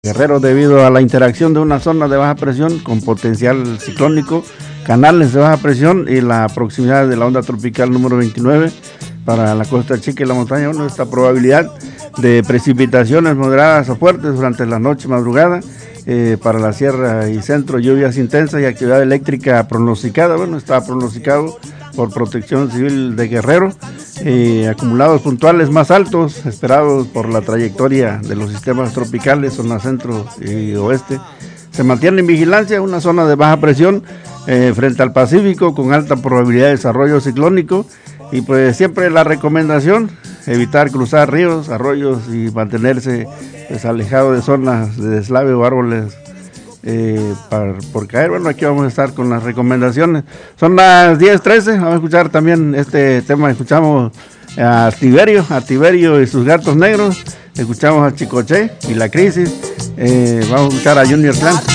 Guerrero, debido a la interacción de una zona de baja presión con potencial ciclónico, canales de baja presión y la proximidad de la onda tropical número 29 para la Costa Chica y la montaña 1, esta probabilidad de precipitaciones moderadas o fuertes durante la noche y madrugada para la sierra y centro, lluvias intensas y actividad eléctrica pronosticada. Bueno, está pronosticado por Protección Civil de Guerrero, acumulados puntuales más altos esperados por la trayectoria de los sistemas tropicales, zona centro y oeste. Se mantiene en vigilancia una zona de baja presión frente al Pacífico con alta probabilidad de desarrollo ciclónico, y pues siempre la recomendación: evitar cruzar ríos, arroyos y mantenerse pues alejado de zonas de deslave o árboles por caer. Bueno, aquí vamos a estar con las recomendaciones. Son las 10:13, vamos a escuchar también este tema. Escuchamos a Tiberio y sus gatos negros, escuchamos a Chicoche y la crisis, vamos a escuchar a Junior Clan.